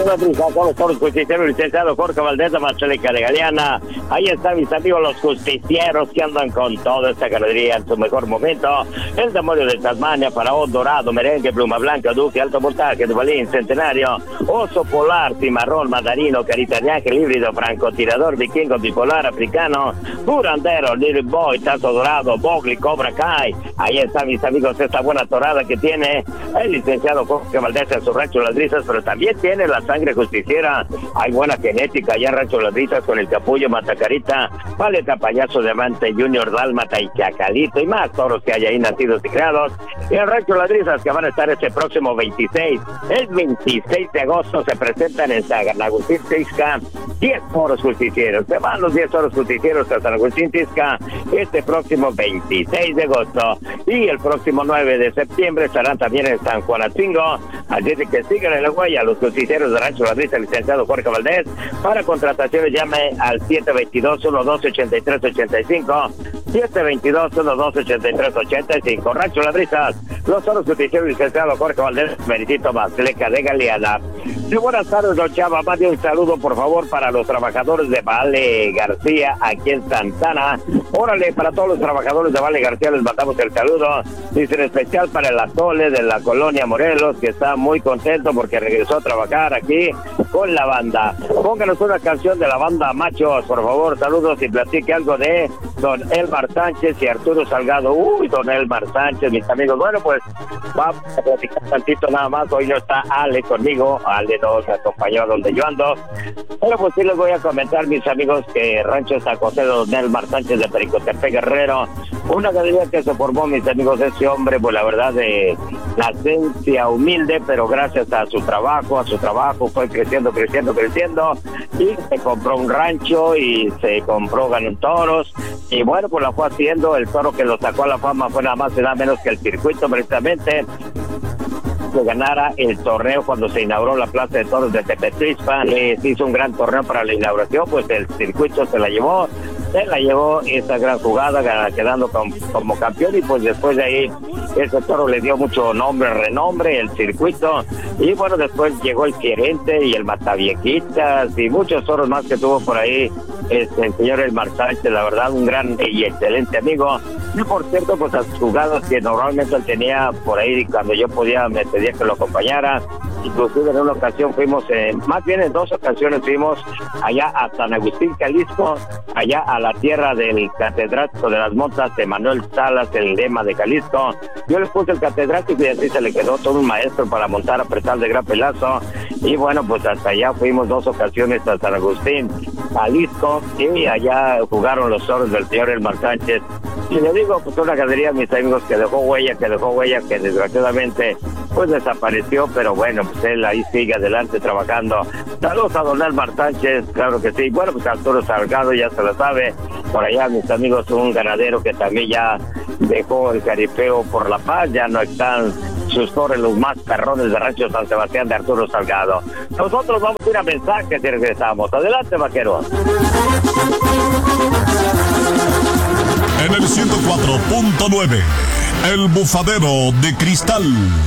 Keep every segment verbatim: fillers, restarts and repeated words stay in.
Somos todos justicieros, licenciado Jorge Valdez de Marcelica de Galeana. Ahí están mis amigos los justicieros que andan con toda esta ganadería en su mejor momento. El demonio de Tasmania, Faraón Dorado, Merengue, Pluma Blanca, Duque, Alto Voltaje, Duvalín, Centenario, Oso Polar, Cimarrón, Mandarino, Carita de Ángel, Híbrido, Francotirador, Vikingo, Bipolar, Africano, Curandero, Little Boy, Tazo Dorado, Bogli, Cobra Kai. Ahí están mis amigos esta buena torada que tiene el licenciado Jorge Valdez en su rancho Las Brisas, pero también tiene la sangre justiciera. Hay buena genética allá en rancho Las Brisas con el Capullo, Matacarita, Paleta, Payaso, Diamante, Junior, Dálmata y Chacalito y más toros que hay ahí nacidos y creados. Y el rancho Las Brisas que van a estar este próximo veintiséis, el veintiséis de agosto se presentan en San Agustín Tizca diez toros justicieros. Se van los diez toros justicieros a San Agustín Tizca este próximo veintiséis de agosto. Y el próximo nueve de septiembre estarán también en San Juanacingo. Así es que sigan en la huella los justicieros de rancho Las Brisas, licenciado Jorge Valdez. Para contrataciones llame al siete dos dos, uno dos ocho tres ocho cinco, siete dos dos, uno dos ocho tres ocho cinco. Rancho Las Brisas, los toros justicieros, licenciado Jorge Valdez, Meritito Marcelica de Galeana. Sí, buenas tardes, don Chava. Mande un saludo, por favor, para los trabajadores de Vale García, aquí en Santana. Órale, para todos los trabajadores de Vale García les mandamos el saludo. Dice en especial para el Atole de la colonia Morelos, que está muy contento porque regresó a trabajar aquí con la banda. Pónganos una canción de la banda Machos, por favor. Saludos y platique algo de don Elmar Sánchez y Arturo Salgado. Uy, don Elmar Sánchez, mis amigos. Bueno, pues vamos a platicar tantito nada más. Hoy no está Ale conmigo. Ale nos acompañó a donde yo ando. Pero pues sí les voy a comentar, mis amigos, que Rancho San José de don Elmar Sánchez de Pericotepec Guerrero, una ganadería que se formó, mis amigos, ese hombre, pues la verdad, de nacencia humilde, pero gracias a su trabajo, a su trabajo fue creciendo, creciendo, creciendo, y se compró un rancho y se compró, ganó toros, y bueno, pues la fue haciendo. El toro que lo sacó a la fama fue nada más y nada menos que el circuito, precisamente, que ganara el torneo cuando se inauguró la Plaza de Toros de Tepetrispa. Eh, se hizo un gran torneo para la inauguración, pues el circuito se la llevó, se la llevó esta gran jugada, quedando como, como campeón, y pues después de ahí ese toro le dio mucho nombre, renombre, el circuito, y bueno, después llegó el Gerente y el Mataviejitas y muchos toros más que tuvo por ahí este, el señor Elmar Sánchez, la verdad, un gran y excelente amigo. Y por cierto, pues las jugadas que normalmente él tenía por ahí, cuando yo podía, me pedía que lo acompañara. Inclusive en una ocasión fuimos, eh, más bien en dos ocasiones fuimos allá a San Agustín, Jalisco, allá a la tierra del catedrático de las montas de Manuel Salas, el lema de Jalisco. Yo le puse el catedrático y así se le quedó todo un maestro para montar a pesar de gran pelazo. Y bueno, pues hasta allá fuimos dos ocasiones a San Agustín, Jalisco, y allá jugaron los toros del señor Elmar Sánchez. Y le digo, pues una ganadería, mis amigos, que dejó huella, que dejó huella, que desgraciadamente pues desapareció, pero bueno, pues él ahí sigue adelante trabajando. Saludos a don Elmar Sánchez, claro que sí. Bueno, pues Arturo Salgado, ya se lo sabe. Por allá, mis amigos, un ganadero que también ya dejó el caripeo por La Paz, ya no están sus toros los más perrones de Rancho San Sebastián de Arturo Salgado. Nosotros vamos a ir a mensajes y regresamos. Adelante, vaquero. En el ciento cuatro punto nueve, El Bufadero de Cristal.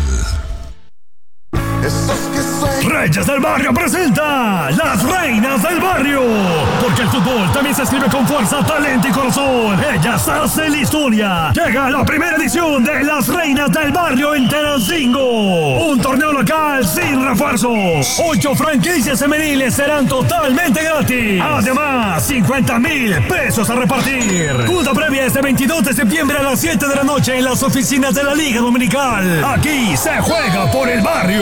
Reyes del Barrio presenta Las Reinas del Barrio, porque el fútbol también se escribe con fuerza, talento y corazón. Ellas hacen la historia. Llega la primera edición de Las Reinas del Barrio en Tenancingo, un torneo local sin refuerzos. Ocho franquicias femeniles serán totalmente gratis. Además, cincuenta mil pesos a repartir. Junta previa este veintidós de septiembre a las siete de la noche en las oficinas de la Liga Dominical. Aquí se juega por el barrio.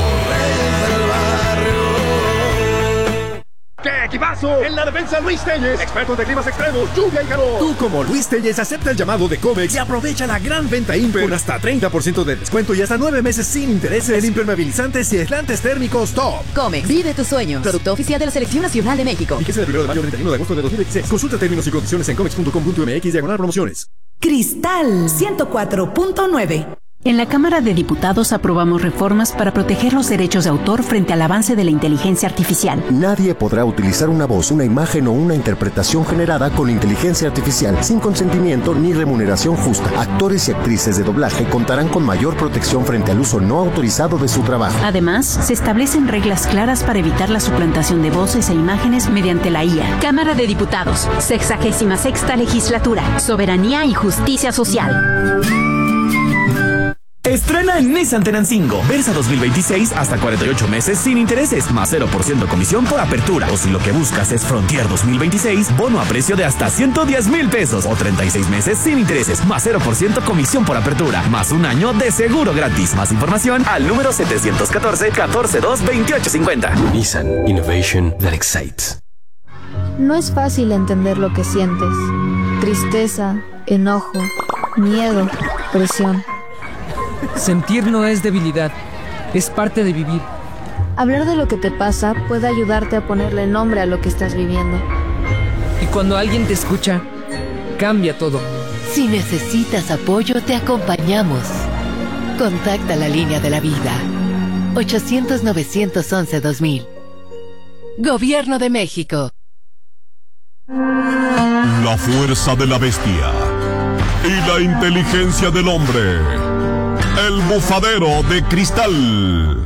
¡Qué equipazo! En la defensa, Luis Telles, expertos de climas extremos, lluvia y calor. Tú, como Luis Telles, acepta el llamado de Comex y aprovecha la gran venta Imper con hasta treinta por ciento de descuento y hasta nueve meses sin intereses en impermeabilizantes y aislantes térmicos Top. Comex, vive tus sueños. Producto oficial de la Selección Nacional de México. Fíjese del primero de mayo al treinta y uno de agosto de dos mil veintiséis. Consulta términos y condiciones en comex punto com punto m x diagonal promociones. Cristal ciento cuatro punto nueve. En la Cámara de Diputados aprobamos reformas para proteger los derechos de autor frente al avance de la inteligencia artificial. Nadie podrá utilizar una voz, una imagen o una interpretación generada con inteligencia artificial sin consentimiento ni remuneración justa. Actores y actrices de doblaje contarán con mayor protección frente al uso no autorizado de su trabajo. Además, se establecen reglas claras para evitar la suplantación de voces e imágenes mediante la I A. Cámara de Diputados, sexagésima sexta legislatura, soberanía y justicia social. Estrena en Nissan Tenancingo. Versa dos mil veintiséis hasta cuarenta y ocho meses sin intereses, más cero por ciento comisión por apertura. O si lo que buscas es Frontier dos mil veintiséis, bono a precio de hasta ciento diez mil pesos. O treinta y seis meses sin intereses, más cero por ciento comisión por apertura. Más un año de seguro gratis. Más información al número setecientos catorce, catorce dos, veintiocho cincuenta. Nissan Innovation that excites. No es fácil entender lo que sientes. Tristeza, enojo, miedo, presión. Sentir no es debilidad, es parte de vivir. Hablar de lo que te pasa puede ayudarte a ponerle nombre a lo que estás viviendo. Y cuando alguien te escucha, cambia todo. Si necesitas apoyo, te acompañamos. Contacta la línea de la vida. ochocientos, novecientos once, dos mil. Gobierno de México. La fuerza de la bestia y la inteligencia del hombre. El bufadero de cristal.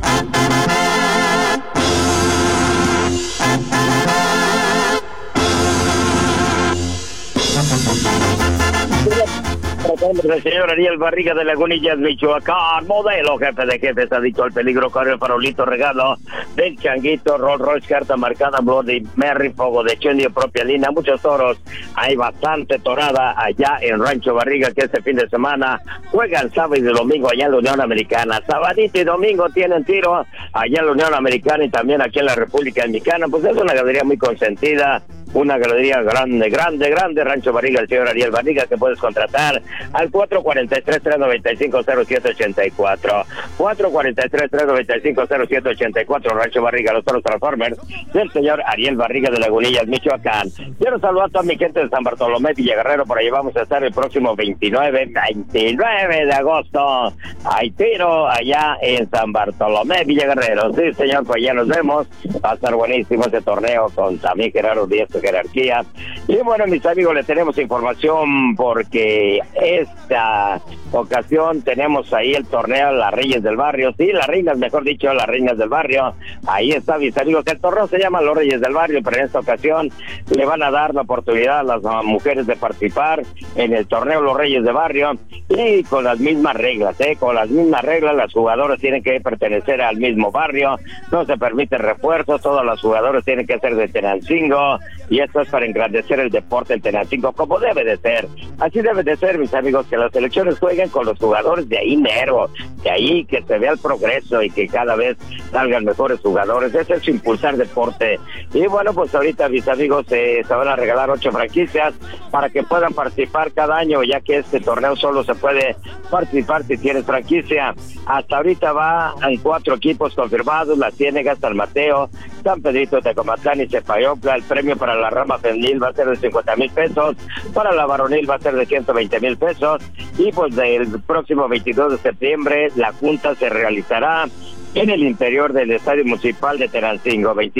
El señor Ariel Barriga de Lagunillas, Michoacán, modelo, jefe de jefes, adicto al peligro, corre el farolito, regalo del Changuito, Rolls Royce, carta marcada, Bloody Mary, Fogo de Chendio, propia línea, muchos toros. Hay bastante torada allá en Rancho Barriga, que este fin de semana juegan sábado y domingo allá en la Unión Americana. Sabadito y domingo tienen tiro allá en la Unión Americana y también aquí en la República Dominicana. Pues es una galería muy consentida, una galería grande, grande, grande, Rancho Barriga, el señor Ariel Barriga, que puedes contratar al cuatro cuatro tres, tres nueve cinco, cero siete ocho cuatro. cuatro cuatro tres, tres nueve cinco, cero siete ocho cuatro, Rancho Barriga, los toros Transformers, del señor Ariel Barriga de Lagunillas, Michoacán. Quiero saludar a toda mi gente de San Bartolomé, Villaguerrero, por ahí vamos a estar el próximo veintinueve, veintinueve de agosto. Hay tiro allá en San Bartolomé, Villaguerrero. Sí, señor, pues ya nos vemos. Va a estar buenísimo ese torneo con también Gerardo Díaz, jerarquía. Y bueno, mis amigos, le tenemos información porque esta ocasión tenemos ahí el torneo Las Reyes del Barrio, sí, las reinas, mejor dicho, las reinas del barrio. Ahí está, mis amigos, el torneo se llama Los Reyes del Barrio, pero en esta ocasión le van a dar la oportunidad a las mujeres de participar en el torneo Los Reyes del Barrio y con las mismas reglas, eh, con las mismas reglas. Las jugadoras tienen que pertenecer al mismo barrio, no se permiten refuerzos, todos los jugadores tienen que ser de Tenancingo. Y esto es para engrandecer el deporte en Tenancingo, como debe de ser. Así debe de ser, mis amigos, que las selecciones jueguen con los jugadores de ahí mero, de ahí que se vea el progreso y que cada vez salgan mejores jugadores. Eso es impulsar deporte. Y bueno, pues ahorita, mis amigos, eh, se van a regalar ocho franquicias para que puedan participar cada año, ya que este torneo solo se puede participar si tienes franquicia. Hasta ahorita va en cuatro equipos confirmados: La Ciénega, San Mateo, San Pedrito, Tecomatlán y Cepayopla. El premio para la rama femenil va a ser de cincuenta mil pesos, para la varonil va a ser de ciento veinte mil pesos, y pues del próximo veintidós de septiembre la junta se realizará en el interior del Estadio Municipal de Tenancingo.